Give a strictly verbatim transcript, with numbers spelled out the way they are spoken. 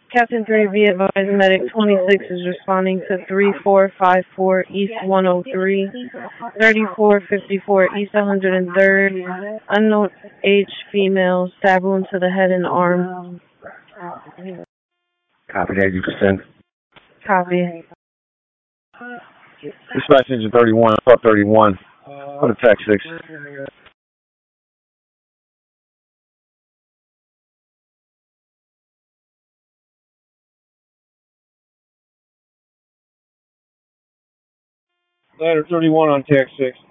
Captain three B advised medic twenty-six is responding to three four five four East one oh three, thirty-four fifty-four East one hundred third, unknown age female, stab wound to the head and arm. Copy that, you can send. Copy. Dispatch engine thirty-one, up thirty-one, for the Tech six. Ladder thirty-one on Tech six.